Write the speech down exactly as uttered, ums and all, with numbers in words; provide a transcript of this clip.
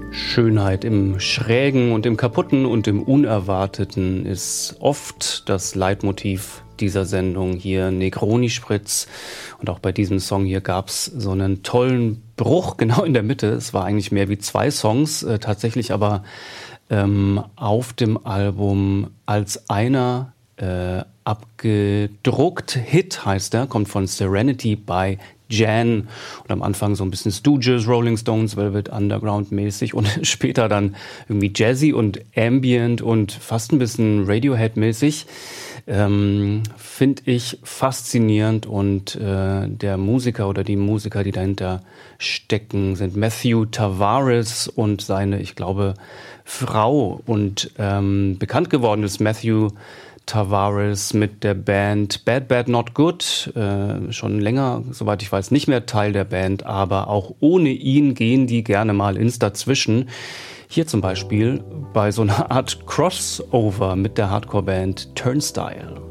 Schönheit im Schrägen und im Kaputten und im Unerwarteten ist oft das Leitmotiv dieser Sendung hier, Negroni Spritz. Und auch bei diesem Song hier gab's so einen tollen Bruch genau in der Mitte. Es war eigentlich mehr wie zwei Songs, äh, tatsächlich aber ähm, auf dem Album als einer äh, abgedruckt. Hit heißt er, kommt von Serenity by Jan und am Anfang so ein bisschen Stooges, Rolling Stones, Velvet Underground mäßig und später dann irgendwie Jazzy und Ambient und fast ein bisschen Radiohead mäßig. Ähm, finde ich faszinierend und äh, der Musiker oder die Musiker, die dahinter stecken, sind Matthew Tavares und seine, ich glaube, Frau und ähm, bekannt geworden ist Matthew Tavares mit der Band Bad Bad Not Good, äh, schon länger, soweit ich weiß, nicht mehr Teil der Band, aber auch ohne ihn gehen die gerne mal ins Dazwischen. Hier zum Beispiel bei so einer Art Crossover mit der Hardcore-Band Turnstile.